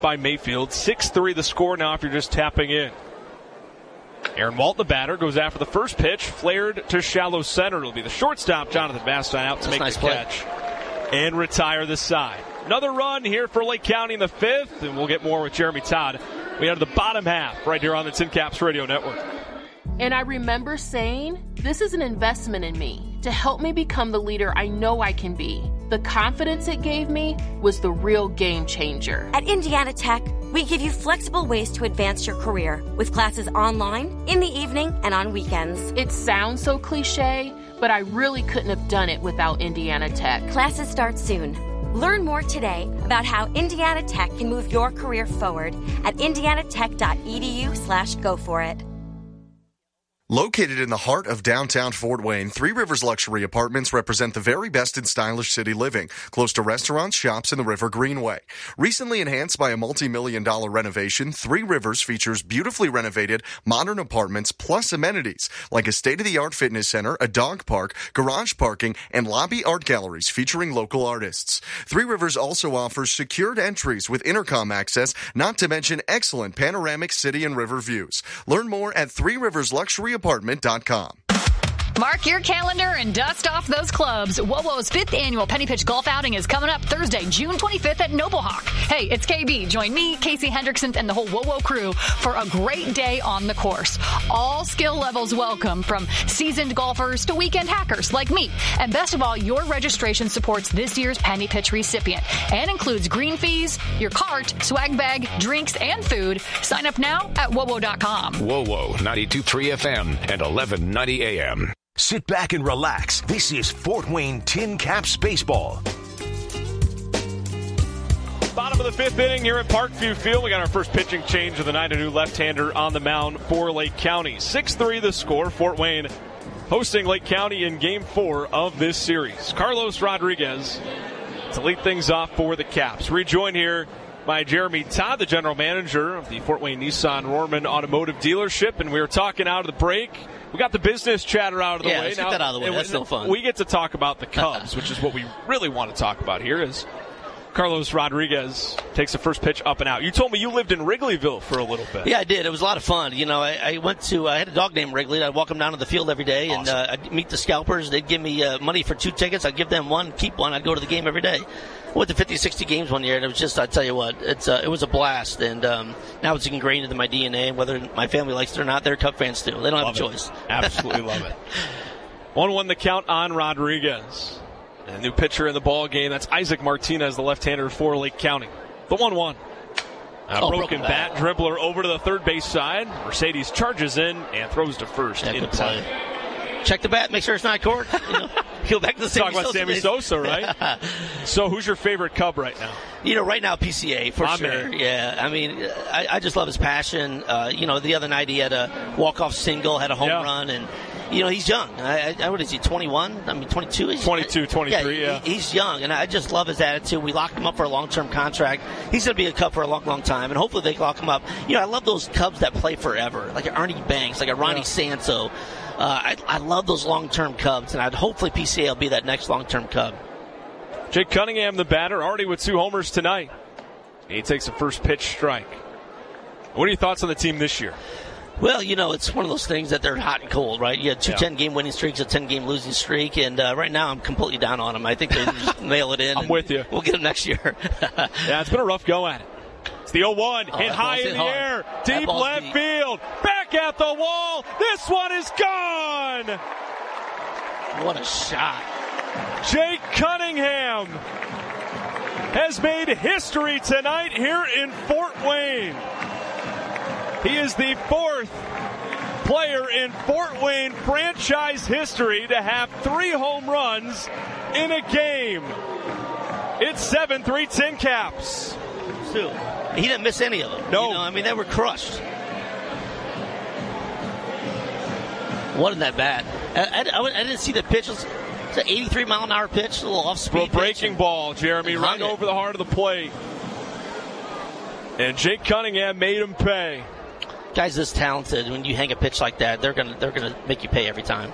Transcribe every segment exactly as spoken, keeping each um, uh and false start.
by Mayfield. six three the score now if you're just tapping in. Aaron Walt, the batter, goes after the first pitch, flared to shallow center. It'll be the shortstop, Jonathan Vastine, out to That's make nice the play. catch and retire the side. Another run here for Lake County in the fifth, and we'll get more with Jeremy Todd. We enter the bottom half right here on the Tin Caps Radio Network. And I remember saying, this is an investment in me to help me become the leader I know I can be. The confidence it gave me was the real game changer. At Indiana Tech, we give you flexible ways to advance your career with classes online, in the evening, and on weekends. It sounds so cliche, but I really couldn't have done it without Indiana Tech. Classes start soon. Learn more today about how Indiana Tech can move your career forward at indianatech.edu slash go for it. Located in the heart of downtown Fort Wayne, Three Rivers Luxury Apartments represent the very best in stylish city living, close to restaurants, shops, and the River Greenway. Recently enhanced by a multi-million dollar renovation, Three Rivers features beautifully renovated, modern apartments plus amenities like a state-of-the-art fitness center, a dog park, garage parking, and lobby art galleries featuring local artists. Three Rivers also offers secured entries with intercom access, not to mention excellent panoramic city and river views. Learn more at three rivers luxury apartment dot com. Mark your calendar and dust off those clubs. WOWO's fifth annual Penny Pitch Golf Outing is coming up Thursday, June twenty-fifth at Noblehawk. Hey, it's K B. Join me, Casey Hendrickson, and the whole WOWO crew for a great day on the course. All skill levels welcome, from seasoned golfers to weekend hackers like me. And best of all, your registration supports this year's Penny Pitch recipient and includes green fees, your cart, swag bag, drinks, and food. Sign up now at wowo dot com. WOWO ninety-two point three F M and eleven ninety A M. Sit back and relax. This is Fort Wayne Tin Caps Baseball. Bottom of the fifth inning here at Parkview Field. We got our first pitching change of the night. A new left-hander on the mound for Lake County. six three the score. Fort Wayne hosting Lake County in game four of this series. Carlos Rodriguez to lead things off for the Caps. Rejoined here by Jeremy Todd, the general manager of the Fort Wayne Nissan Rorman Automotive Dealership. And we were talking out of the break. We got the business chatter out of the yeah, way. Let's now, get that out of the way. That's we, no fun. We get to talk about the Cubs, which is what we really want to talk about here. Is Carlos Rodriguez takes the first pitch up and out. You told me you lived in Wrigleyville for a little bit. Yeah, I did. It was a lot of fun. You know, I, I went to, I had a dog named Wrigley. I'd walk him down to the field every day, Awesome. and uh, I'd meet the scalpers. They'd give me uh, money for two tickets. I'd give them one, keep one. I'd go to the game every day. I went to fifty, sixty games one year, and it was just, I tell you what, it's uh, it was a blast. And um, now it's ingrained into my D N A. Whether my family likes it or not, they're Cub fans too. They don't Love have a it. choice. Absolutely love it. one one the count on Rodriguez. And a new pitcher in the ball game. That's Isaac Martinez, the left-hander for Lake County. The one one. A Oh, broken, broken bat. bat. Dribbler over to the third base side. Mercedes charges in and throws to first Yeah, in good play. play. Check the bat, make sure it's not corked. You know, go back to the Talk Sammy about Sosa Sammy days. Sosa, right? So who's your favorite Cub right now? You know, right now, P C A, for My sure. man. Yeah, I mean, I, I just love his passion. Uh, you know, the other night he had a walk-off single, had a home Yeah. run, and, you know, he's young. I, I, what is he, twenty-one? I mean, twenty-two? He's, twenty-two, twenty-three, yeah. He, he's young, and I just love his attitude. We locked him up for a long-term contract. He's going to be a Cub for a long, long time, and hopefully they lock him up. You know, I love those Cubs that play forever, like a Ernie Banks, like a Ronnie Yeah. Santo. Uh, I, I love those long-term Cubs, and I'd hopefully P C A will be that next long-term Cub. Jake Cunningham, the batter, already with two homers tonight. He takes a first pitch strike. What are your thoughts on the team this year? Well, you know, it's one of those things that they're hot and cold, right? You had two Yeah. ten-game winning streaks, a ten-game losing streak, and uh, right now I'm completely down on them. I think they just nail it in. I'm and with you. We'll get them next year. Yeah, it's been a rough go at it. It's the oh one, Oh, hit that high ball's in hit the hard. air, That deep ball's left deep. field, back at the wall. This one is gone. What a shot. Jake Cunningham has made history tonight here in Fort Wayne. He is the fourth player in Fort Wayne franchise history to have three home runs in a game. It's seven three Tin Caps. Too. He didn't miss any of them. No. You know, I mean, they were crushed. What in that bat? I, I, I didn't see the pitch. It was it's an eighty-three mile an hour pitch, a little off speed. Well, breaking ball, Jeremy, He right hung it. over the heart of the plate. And Jake Cunningham made him pay. Guys this talented, when you hang a pitch like that, they're gonna they're gonna make you pay every time.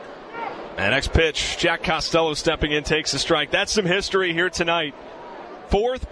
And next pitch, Jack Costello stepping in, takes a strike. That's some history here tonight fourth